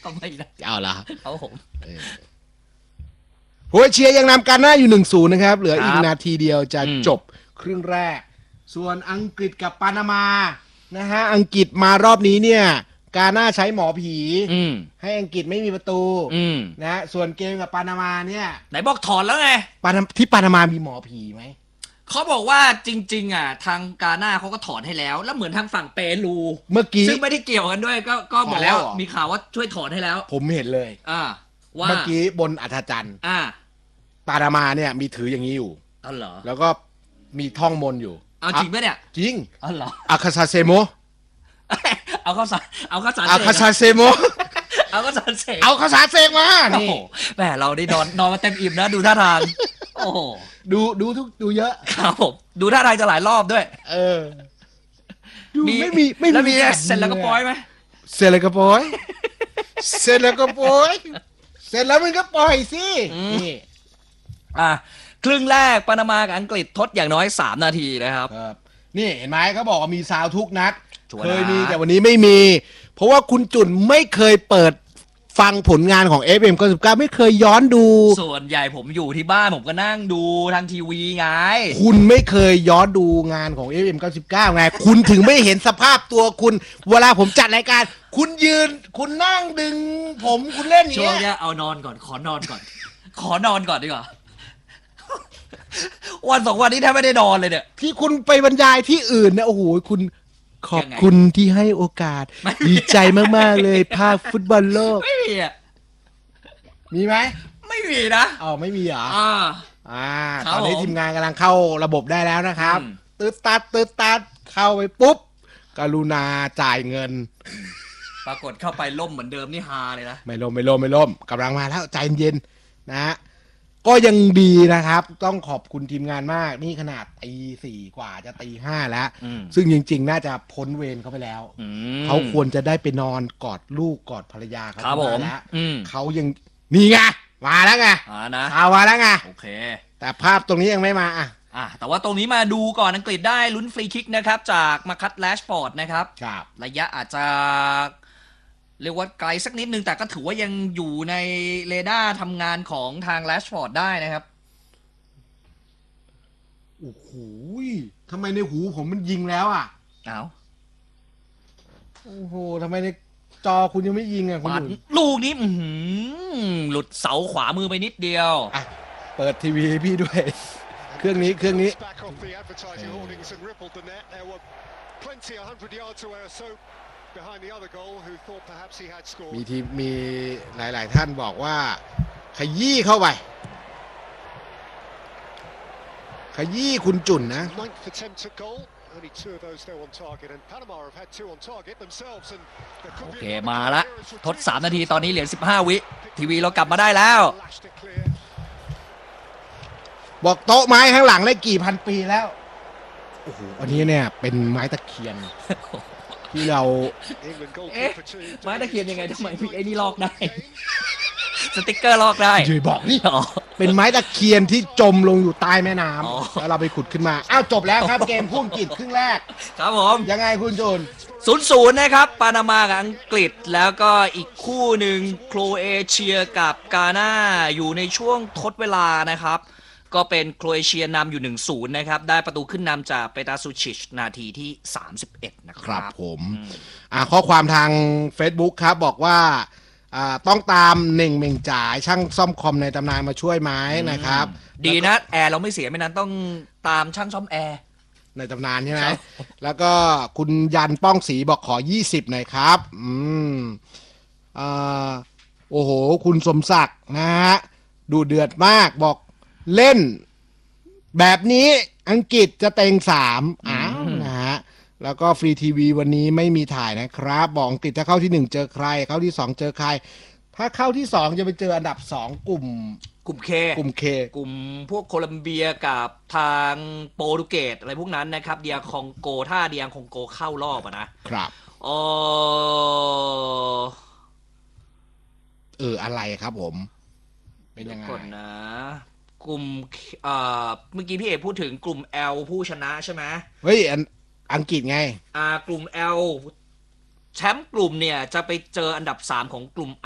ไม่ได้เอาละเอาผมโครเอเชียยังนำการหน้าอยู่ 1-0 นะครับเหลืออีกนาทีเดียวจะจบครึ่งแรกส่วนอังกฤษกับปานามานะฮะอังกฤษมารอบนี้เนี่ยกาหน้าใช้หมอผีให้อังกฤษไม่มีประตูนะส่วนเกมกับปานามาเนี่ยไหนบอกถอนแล้วไงที่ปานามามีหมอผีไหมเขาบอกว่าจริงๆทางกาหน้าเขาก็ถอนให้แล้วเหมือนทางฝั่งเปรูเมื่อกี้ซึ่งไม่ได้เกี่ยวกันด้วยก็บอกว่ามีข่าวว่าช่วยถอนให้แล้วผมเห็นเลยว่าเมื่อกี้บนอัฐจันทร์ปานามาเนี่ยมีถืออย่างนี้อยู่เหรอแล้วก็มีท่องมนต์อยู่จริงไหมเนี่ยจริงเหรออาคาซาเซโมเอาข้าวสารอาคาซาเซโมเอาข้าวสารเสกเอาข้าวสารเสกมานี่แหมเราได้นอนมาเต็มอิ่มนะดูท่าทางโอ้โหดูเยอะครับผมดูท่าทางจะหลายรอบด้วยดูไม่มีเสร็จแล้วก็ปล่อยไหมเสร็จแล้วก็ปล่อยเสร็จแล้วก็ปล่อยเสร็จแล้วมันก็ปล่อยสินี่ครึ่งแรกปานามากับอังกฤษทดอย่างน้อย3 นาทีนะครับนี่เห็นไหมเขาบอกว่ามีซาวทุกนัดเคยมีแต่วันนี้ไม่มีเพราะว่าคุณจุนไม่เคยเปิดฟังผลงานของ FM 99ไม่เคยย้อนดูส่วนใหญ่ผมอยู่ที่บ้านผมก็นั่งดูทางทีวีไงคุณไม่เคยย้อนดูงานของ FM 99ไงคุณถึงไม่เห็นสภาพตัวคุณเวลาผมจัดรายการคุณยืนคุณนั่งดึงผมคุณเล่นอย่างเงี้ยช่วงนี้เอานอนก่อนขอนอนก่อนดีกว่าวัน2 วันนี้แทบไม่ได้นอนเลยเนี่ยที่คุณไปบรรยายที่อื่นนะโอ้โหคุณขอบคุณที่ให้โอกาสดีใจมากๆเลยภาคฟุตบอลโลกไม่มีมีไหมไม่มีนะไม่มีเหรอตอนนี้ทีมงานกำลังเข้าระบบได้แล้วนะครับตืดตัดเข้าไปปุ๊บกรุณาจ่ายเงินปรากฏเข้าไปล่มเหมือนเดิมนี่ฮาเลยนะไม่ล่มกำลังมาแล้วใจเย็นนะฮะก็ยังดีนะครับต้องขอบคุณทีมงานมากนี่ขนาดตี4กว่าจะตี5แล้วซึ่งจริงๆน่าจะพ้นเวรเขาไปแล้วเขาควรจะได้ไปนอนกอดลูกกอดภรรยาเขาแล้วเขายังนี่ไงมาแล้วไงนะมาแล้วไงโอเคแต่ภาพตรงนี้ยังไม่มาแต่ว่าตรงนี้มาดูก่อนอังกฤษได้ลุ้นฟรีคิกนะครับจากมาคัตแลชฟอร์ดนะครับระยะอาจจะเรียกว่าไกลสักนิดนึงแต่ก็ถือว่ายังอยู่ในเรดาร์ทำงานของทางแรชฟอร์ดได้นะครับโอ้โหทำไมในหูผมมันยิงแล้วโอ้โหทำไมในจอคุณยังไม่ยิงคุณลูกนี้หลุดเสาขวามือไปนิดเดียวเปิดทีวีให้พี่ด้วยเครื่องนี้มีหลายๆท่านบอกว่าขยี้เข้าไปขยี้คุณจุ่นนะโอเคมาละทด3 นาทีตอนนี้เหลือ15 วิทีวีเรากลับมาได้แล้วบอกโต๊ะไม้ข้างหลังได้กี่พันปีแล้วโอ้โหอันนี้เนี่ยเป็นไม้ตะเคียนที่เราไม้ตะเคียนยังไงทำไมพี่ไอ้นี่ลอกได้สติ๊กเกอร์ลอกได้ยืนบอกนี่เป็นไม้ตะเคียนที่จมลงอยู่ใต้แม่น้ำแล้วเราไปขุดขึ้นมาจบแล้วครับเกมพุ่งกิจครึ่งแรกครับผมยังไงคุณจุน 0-0นะครับปานามากับอังกฤษแล้วก็อีกคู่หนึ่งโครเอเชียกับกาหน้าอยู่ในช่วงทดเวลานะครับก็เป็นโครเอเชียนำอยู่ 1-0 นะครับได้ประตูขึ้นนำจากเปตาซูชิชนาทีที่31นะครับผมข้อความทาง Facebook ครับบอกว่าต้องตามเน่งเม่งจ่ายช่างซ่อมคอมในตำนานมาช่วยไหมนะครับดีนะแอร์เราไม่เสียไม่นั้นต้องตามช่างซ่อมแอร์ในตำนานใช่ไหมแล้วก็คุณยันป้องศรีบอกขอ20หน่อยครับโอ้โหคุณสมศักดิ์นะฮะดูเดือดมากบอกเล่นแบบนี้อังกฤษจะเต็ง3นะฮะแล้วก็ฟรีทีวีวันนี้ไม่มีถ่ายนะครับบอกอังกฤษถ้าเข้าที่1เจอใครเข้าที่2เจอใครถ้าเข้าที่2จะไปเจออันดับ2กลุ่ม K กลุ่มพวกโคลัมเบียกับทางโปรตุเกสอะไรพวกนั้นนะครับเดียคองโกถ้าเดียคองโกเข้ารอบนะครับอะไรครับผมเป็นยังไงก่อนนะกลุ่มเมื่อกี้พี่เอกพูดถึงกลุ่ม L ผู้ชนะใช่ไหมเฮ้ยอังกฤษไงกลุ่ม L แชมป์กลุ่มเนี่ยจะไปเจออันดับ3ของกลุ่ม